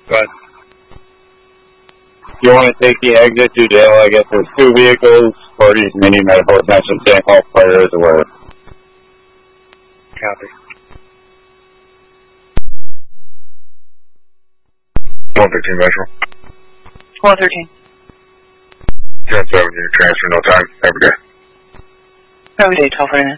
But you want to take the exit to jail? I guess there's 2 vehicles, parties, mini medical attention, St. Paul Fire is aware. copy. 115 Metro. 113. 10-7, you transfer, no time. Have a good day. Have a good day, 1249.